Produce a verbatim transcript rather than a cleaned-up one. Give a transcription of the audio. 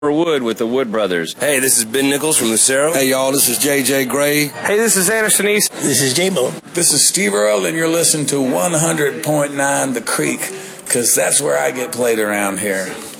Wood with the Wood Brothers. Hey, this is Ben Nichols from Lucero. Hey, y'all, this is J J Gray. Hey, this is Anderson East. This is J-Mo. This is Steve Earle, and you're listening to one hundred point nine The Creek, because that's where I get played around here.